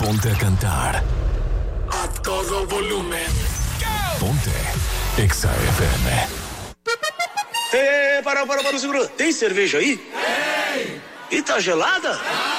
ponte a cantar. A todo volumen. Ponte Exa FM. Para, segura. Tem cerveja aí? Ei! E tá gelada?